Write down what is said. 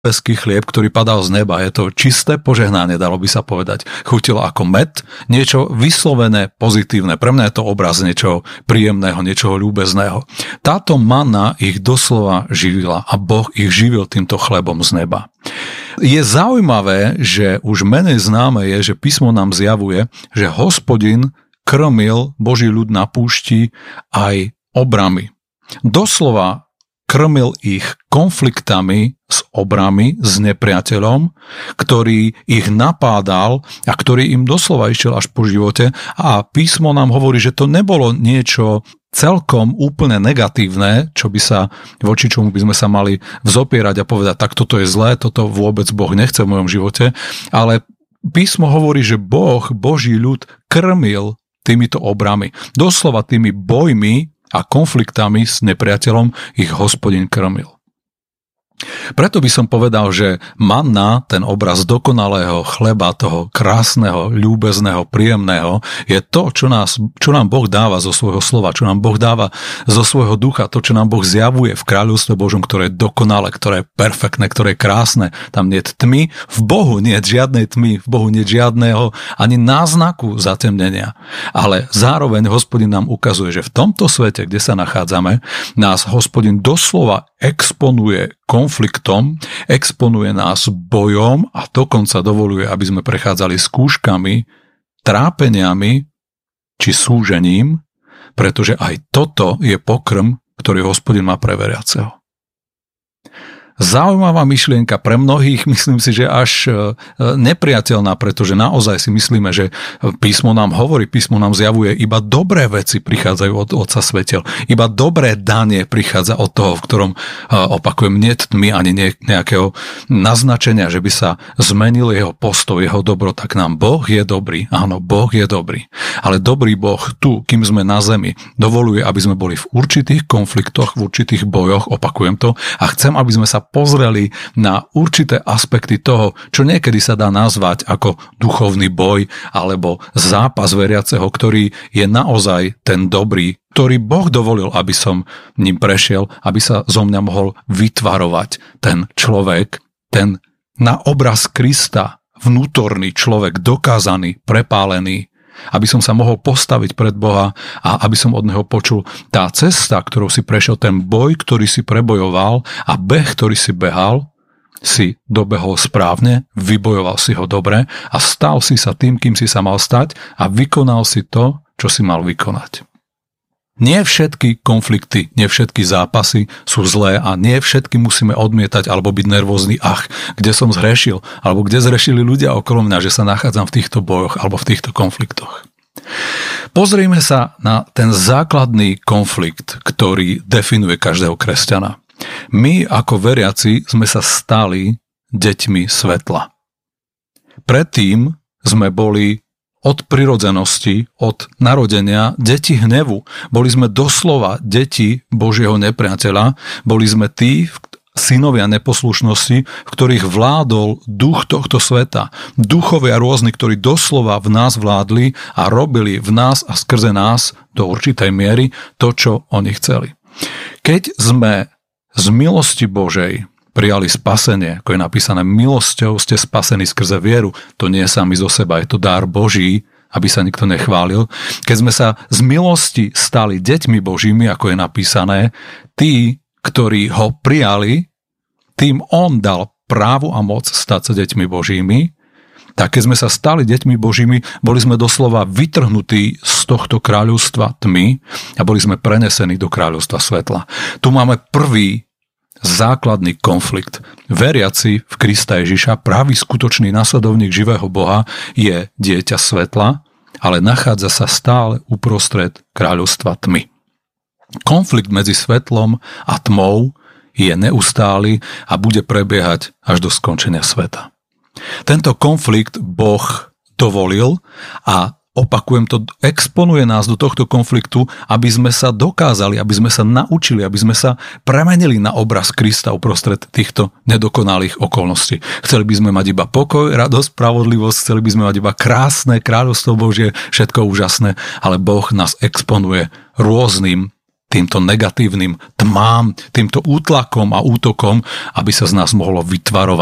nebeský chlieb, ktorý padal z neba. Je to čisté požehnanie, dalo by sa povedať. Chutilo ako med, niečo vyslovené pozitívne. Pre mňa je to obraz niečoho príjemného, niečoho ľúbezného. Táto manna ich doslova živila a Boh ich živil týmto chlebom z neba. Je zaujímavé, že už menej známe je, že písmo nám zjavuje, že Hospodin krmil Boží ľud na púšti aj obrami. Doslova krmil ich konfliktami s obrami, s nepriateľom, ktorý ich napádal a ktorý im doslova išiel až po živote. A písmo nám hovorí, že to nebolo niečo celkom úplne negatívne, čo by sa, voči čomu by sme sa mali vzopierať a povedať, tak toto je zlé, toto vôbec Boh nechce v mojom živote, ale písmo hovorí, že Boh, Boží ľud krmil týmito obrami. Doslova tými bojmi a konfliktami s nepriateľom ich Hospodin krmil. Preto by som povedal, že manna, ten obraz dokonalého chleba, toho krásneho, ľúbezného, príjemného, je to, čo nám Boh dáva zo svojho slova, čo nám Boh dáva zo svojho ducha, to, čo nám Boh zjavuje v kráľovstve Božom, ktoré je dokonalé, ktoré je perfektné, ktoré je krásne. Tam nie je tmy, v Bohu nie je žiadnej tmy, v Bohu nie je žiadneho ani náznaku zatemnenia. Ale zároveň Hospodin nám ukazuje, že v tomto svete, kde sa nachádzame, nás Hospodin doslova exponuje konfliktom, exponuje nás bojom a dokonca dovoluje, aby sme prechádzali skúškami, trápeniami či súžením, pretože aj toto je pokrm, ktorý Hospodin má pre veriaceho. Zaujímavá myšlienka pre mnohých, myslím si, že až nepriateľná, pretože naozaj si myslíme, že písmo nám hovorí, písmo nám zjavuje, iba dobré veci prichádzajú od Otca svetiel. Iba dobré danie prichádza od toho, v ktorom, opakujem, nie tmy ani nejakého naznačenia, že by sa zmenil jeho postoj, jeho dobrota k nám. Boh je dobrý, áno, Boh je dobrý. Ale dobrý Boh tu, kým sme na zemi, dovoluje, aby sme boli v určitých konfliktoch, v určitých bojoch, opakujem to, a chcem, aby sme sa pozreli na určité aspekty toho, čo niekedy sa dá nazvať ako duchovný boj alebo zápas veriaceho, ktorý je naozaj ten dobrý, ktorý Boh dovolil, aby som ním prešiel, aby sa zo mňa mohol vytvarovať ten človek, ten na obraz Krista vnútorný človek, dokázaný, prepálený, aby som sa mohol postaviť pred Boha a aby som od Neho počul tá cesta, ktorou si prešiel, ten boj, ktorý si prebojoval a beh, ktorý si behal, si dobehol správne, vybojoval si ho dobre a stal si sa tým, kým si sa mal stať a vykonal si to, čo si mal vykonať. Nie všetky konflikty, nie všetky zápasy sú zlé a nie všetky musíme odmietať alebo byť nervózny, kde som zhrešil, alebo kde zhrešili ľudia okolo mňa, že sa nachádzam v týchto bojoch alebo v týchto konfliktoch. Pozrime sa na ten základný konflikt, ktorý definuje každého kresťana. My ako veriaci sme sa stali deťmi svetla. Predtým sme boli od prirodzenosti, od narodenia deti hnevu. Boli sme doslova deti Božieho nepriateľa, boli sme tí synovia neposlušnosti, v ktorých vládol duch tohto sveta. Duchovia rôzni, ktorí doslova v nás vládli a robili v nás a skrze nás do určitej miery to, čo oni chceli. Keď sme z milosti Božej prijali spasenie, ako je napísané, milosťou ste spasení skrze vieru. To nie je sami zo seba, je to dar Boží, aby sa nikto nechválil. Keď sme sa z milosti stali deťmi Božími, ako je napísané, tí, ktorí ho prijali, tým on dal právo a moc stať sa deťmi Božími, tak keď sme sa stali deťmi Božími, boli sme doslova vytrhnutí z tohto kráľovstva tmy a boli sme prenesení do kráľovstva svetla. Tu máme prvý základný konflikt. Veriaci v Krista Ježiša, pravý skutočný nasledovník živého Boha, je dieťa svetla, ale nachádza sa stále uprostred kráľovstva tmy. Konflikt medzi svetlom a tmou je neustály a bude prebiehať až do skončenia sveta. Tento konflikt Boh dovolil a opakujem to, exponuje nás do tohto konfliktu, aby sme sa dokázali, aby sme sa naučili, aby sme sa premenili na obraz Krista uprostred týchto nedokonalých okolností. Chceli by sme mať iba pokoj, radosť, spravodlivosť, chceli by sme mať iba krásne kráľovstvo Božie, všetko úžasné, ale Boh nás exponuje rôznym týmto negatívnym tmám, týmto útlakom a útokom, aby sa z nás mohlo vytvarovať